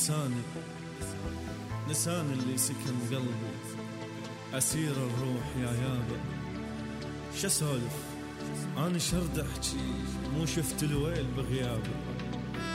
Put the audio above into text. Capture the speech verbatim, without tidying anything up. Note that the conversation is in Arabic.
نساني نساني اللي سكن قلبي، أسير الروح يا يابا. شسولف أنا شرد أحكي، مو شفت الويل بغيابي.